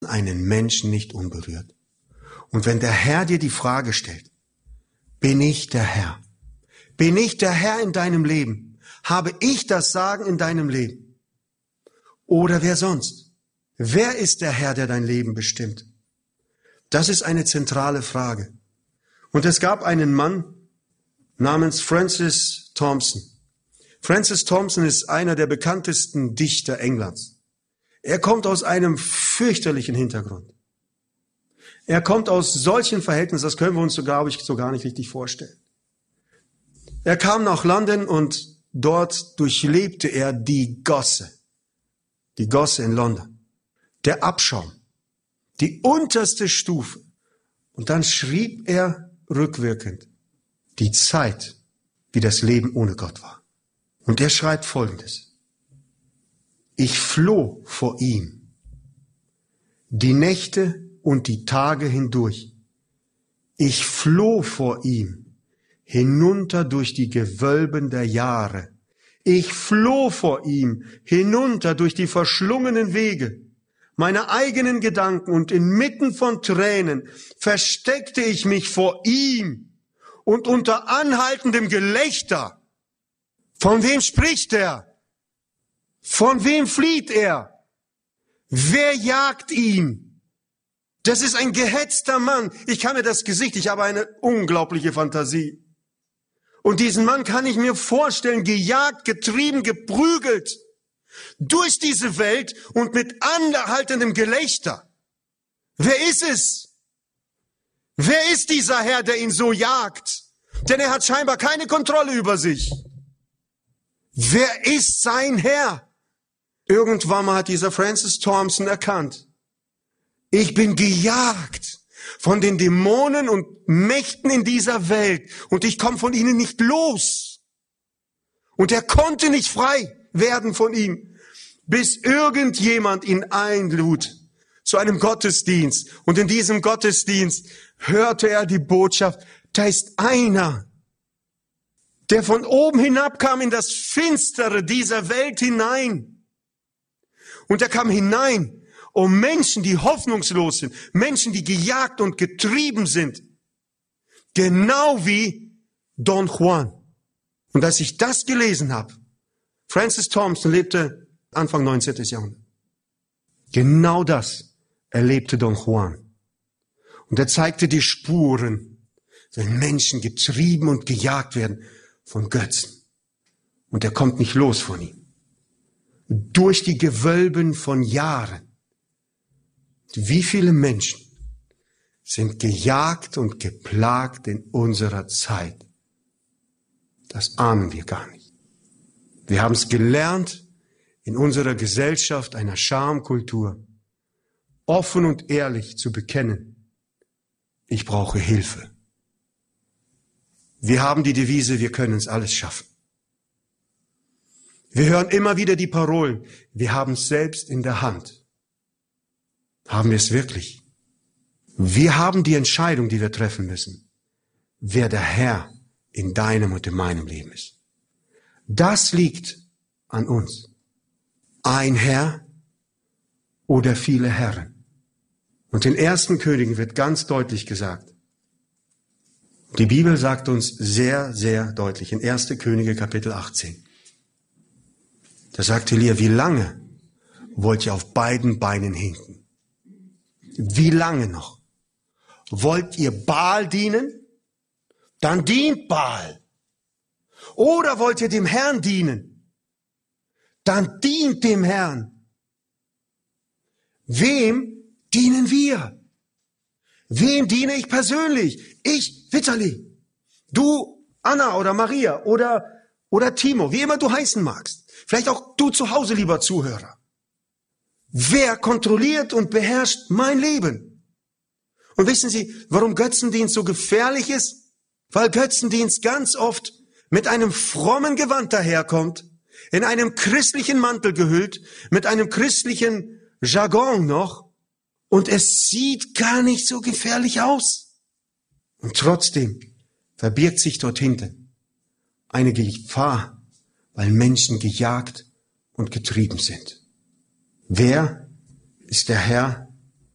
lassen einen Menschen nicht unberührt. Und wenn der Herr dir die Frage stellt, bin ich der Herr? Bin ich der Herr in deinem Leben? Habe ich das Sagen in deinem Leben? Oder wer sonst? Wer ist der Herr, der dein Leben bestimmt? Das ist eine zentrale Frage. Und es gab einen Mann namens Francis Thompson. Francis Thompson ist einer der bekanntesten Dichter Englands. Er kommt aus einem fürchterlichen Hintergrund. Er kommt aus solchen Verhältnissen, das können wir uns, so glaube ich, so gar nicht richtig vorstellen. Er kam nach London und dort durchlebte er die Gosse in London, der Abschaum, die unterste Stufe. Und dann schrieb er rückwirkend die Zeit, wie das Leben ohne Gott war. Und er schreibt Folgendes: Ich floh vor ihm die Nächte und die Tage hindurch. Ich floh vor ihm hinunter durch die Gewölben der Jahre. Ich floh vor ihm hinunter durch die verschlungenen Wege meiner eigenen Gedanken, und inmitten von Tränen versteckte ich mich vor ihm und unter anhaltendem Gelächter. Von wem spricht er? Von wem flieht er? Wer jagt ihn? Das ist ein gehetzter Mann. Ich kann mir das Gesicht, ich habe eine unglaubliche Fantasie. Und diesen Mann kann ich mir vorstellen, gejagt, getrieben, geprügelt durch diese Welt und mit anhaltendem Gelächter. Wer ist es? Wer ist dieser Herr, der ihn so jagt? Denn er hat scheinbar keine Kontrolle über sich. Wer ist sein Herr? Irgendwann mal hat dieser Francis Thompson erkannt: Ich bin gejagt von den Dämonen und Mächten in dieser Welt und ich komme von ihnen nicht los. Und er konnte nicht frei werden von ihm, bis irgendjemand ihn einlud zu einem Gottesdienst. Und in diesem Gottesdienst hörte er die Botschaft: Da ist einer, der von oben hinabkam in das Finstere dieser Welt hinein. Und er kam hinein, um Menschen, die hoffnungslos sind, Menschen, die gejagt und getrieben sind, genau wie Don Juan. Und als ich das gelesen habe, Francis Thompson lebte Anfang 19. Jahrhundert. Genau das erlebte Don Juan. Und er zeigte die Spuren, wenn Menschen getrieben und gejagt werden von Götzen. Und er kommt nicht los von ihm. Durch die Gewölben von Jahren. Wie viele Menschen sind gejagt und geplagt in unserer Zeit? Das ahnen wir gar nicht. Wir haben es gelernt, in unserer Gesellschaft, einer Schamkultur, offen und ehrlich zu bekennen: Ich brauche Hilfe. Wir haben die Devise: Wir können es alles schaffen. Wir hören immer wieder die Parolen: Wir haben es selbst in der Hand. Haben wir es wirklich? Wir haben die Entscheidung, die wir treffen müssen, wer der Herr in deinem und in meinem Leben ist. Das liegt an uns. Ein Herr oder viele Herren. Und in 1. Königen wird ganz deutlich gesagt, die Bibel sagt uns sehr, sehr deutlich, in 1. Könige Kapitel 18, da sagt Elia: Wie lange wollt ihr auf beiden Beinen hinken? Wie lange noch? Wollt ihr Baal dienen? Dann dient Baal. Oder wollt ihr dem Herrn dienen? Dann dient dem Herrn. Wem dienen wir? Wem diene ich persönlich? Ich, Vitali. Du, Anna oder Maria oder Timo, wie immer du heißen magst. Vielleicht auch du zu Hause, lieber Zuhörer. Wer kontrolliert und beherrscht mein Leben? Und wissen Sie, warum Götzendienst so gefährlich ist? Weil Götzendienst ganz oft mit einem frommen Gewand daherkommt, in einem christlichen Mantel gehüllt, mit einem christlichen Jargon noch, und es sieht gar nicht so gefährlich aus. Und trotzdem verbirgt sich dort hinten eine Gefahr, weil Menschen gejagt und getrieben sind. Wer ist der Herr